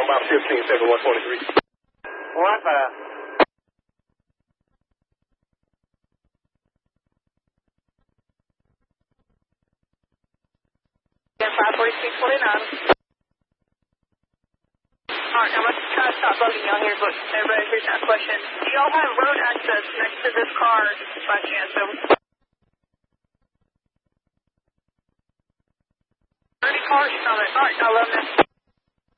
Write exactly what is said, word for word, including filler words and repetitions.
on about fifteen seven one twenty-three. What the? five forty-six forty-nine. Alright, now let's try to stop bugging y'all here, but everybody here's that question. Do y'all have road access next to this car by chance? thirty cars from it. Alright, I love this.